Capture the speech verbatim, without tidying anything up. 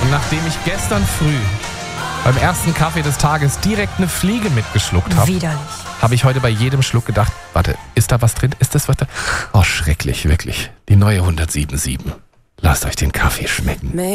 Und nachdem ich gestern früh beim ersten Kaffee des Tages direkt eine Fliege mitgeschluckt habe, Widerlich. habe ich heute bei jedem Schluck gedacht, warte, ist da was drin? Ist das was da? Oh, schrecklich, wirklich. Die neue hundertsieben Komma sieben. Lasst euch den Kaffee schmecken.